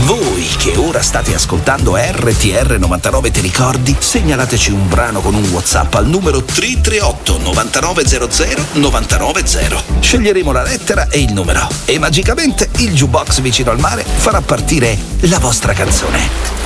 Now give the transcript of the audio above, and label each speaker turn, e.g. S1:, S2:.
S1: Voi che ora state ascoltando RTR 99 Ti ricordi? Segnalateci un brano con un WhatsApp al numero 338 9900 990. Sceglieremo la lettera e il numero e magicamente il jukebox vicino al mare farà partire la vostra canzone.